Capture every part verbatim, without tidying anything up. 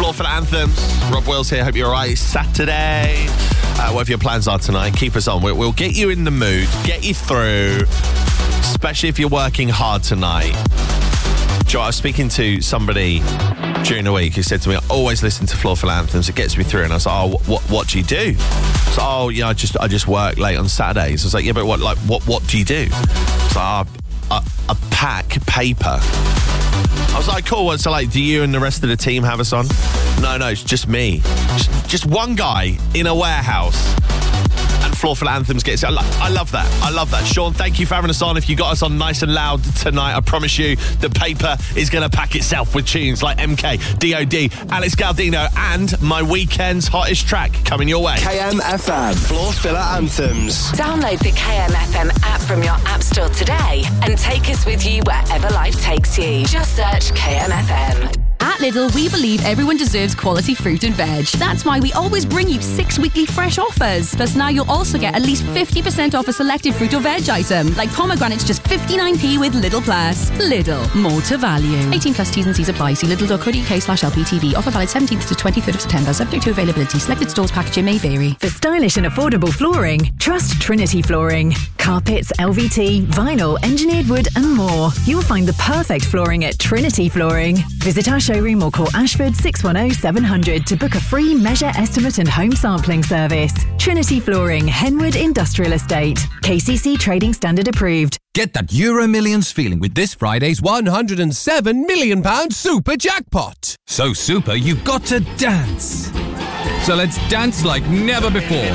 Flawful Anthems. Rob Wills here. Hope you're all right. It's Saturday. Uh, whatever your plans are tonight, keep us on. We'll, we'll get you in the mood, get you through, especially if you're working hard tonight. Joe, I was speaking to somebody during the week who said to me, I always listen to Flawful Anthems. It gets me through. And I was like, oh, what, what do you do? So, oh, yeah, I just I just work late on Saturdays. I was like, yeah, but what like what what do you do? So, oh, I, I pack paper. I was like, cool. So, like, do you and the rest of the team have us on? No, no, it's just me. Just, just one guy in a warehouse. And Flawful Anthems gets it. I, lo- I love that. I love that. Sean, thank you for having us on. If you got us on nice and loud tonight, I promise you the paper is going to pack itself with tunes like M K, D O D, Alex Galdino, and my weekend's hottest track coming your way. K M F M, Flawful Anthems. Download the K M F M app from your app store today and take us with you wherever life takes you. Just search K M F M. At Lidl, we believe everyone deserves quality fruit and veg. That's why we always bring you six weekly fresh offers. Plus now you'll also get at least fifty percent off a selected fruit or veg item, like pomegranates just fifty-nine p with Lidl Plus. Lidl, more to value. eighteen plus T's and C's apply. See lidl.co.uk slash LPTV. Offer valid seventeenth to twenty-third of September. Subject to availability. Selected stores packaging may vary. For stylish and affordable flooring, trust Trinity Flooring. Carpets, L V T, vinyl, engineered wood and more. You'll find the perfect flooring at Trinity Flooring. Visit our showroom or call Ashford six one zero seven hundred to book a free measure estimate and home sampling service. Trinity Flooring, Henwood Industrial Estate. K C C Trading Standard approved. Get that Euro Millions feeling with this Friday's one hundred seven million pounds super jackpot. So super, you've got to dance. So let's dance like never before.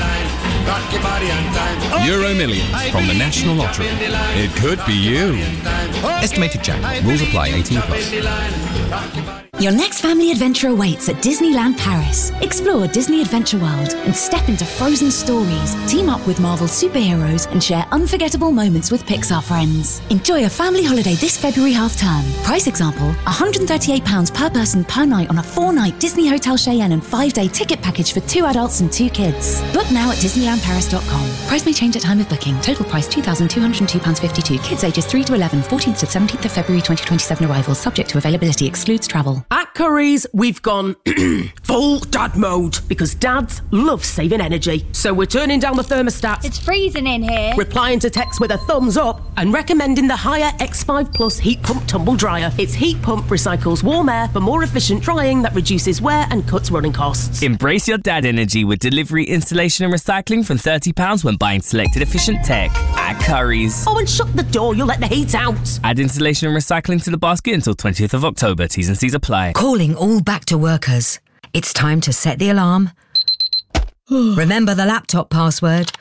Euro Millions from the National Lottery. It could be you. Estimated jackpot. Rules apply. eighteen plus. Your next family adventure awaits at Disneyland Paris. Explore Disney Adventure World and step into frozen stories. Team up with Marvel superheroes and share unforgettable moments with Pixar friends. Enjoy a family holiday this February half-term. Price example, one hundred thirty-eight pounds per person per night on a four-night Disney Hotel Cheyenne and five-day ticket package for two adults and two kids. Book now at disneyland paris dot com. Price may change at time of booking. Total price two thousand two hundred two pounds fifty-two. Kids ages three to eleven, fourteenth to seventeenth of February twenty twenty-seven arrivals. Subject to availability. Excludes travel. At Curry's, we've gone full dad mode because dads love saving energy. So we're turning down the thermostat. It's freezing in here. Replying to texts with a thumbs up and recommending the Haier X five Plus Heat Pump Tumble Dryer. Its heat pump recycles warm air for more efficient drying that reduces wear and cuts running costs. Embrace your dad energy with delivery, installation and recycling from thirty pounds when buying selected efficient tech at Curry's. Oh, and shut the door, you'll let the heat out. Add installation and recycling to the basket until twentieth of October. T's and C's apply. Calling all back to workers. It's time to set the alarm. Remember the laptop password.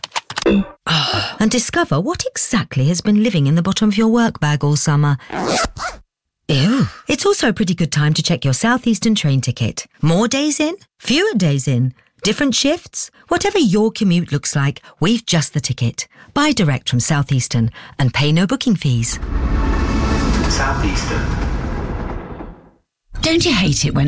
And discover what exactly has been living in the bottom of your work bag all summer. Ew. It's also a pretty good time to check your Southeastern train ticket. More days in, fewer days in, different shifts. Whatever your commute looks like, we've just the ticket. Buy direct from Southeastern and pay no booking fees. Southeastern. Don't you hate it when...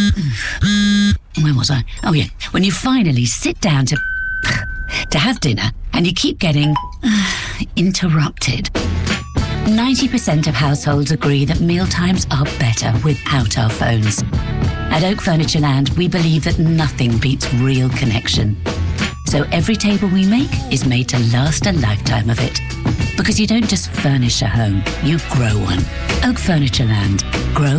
Where was I? Oh, yeah. When you finally sit down to... to have dinner and you keep getting... interrupted. ninety percent of households agree that mealtimes are better without our phones. At Oak Furniture Land, we believe that nothing beats real connection. So every table we make is made to last a lifetime of it. Because you don't just furnish a home, you grow one. Oak Furniture Land. Grow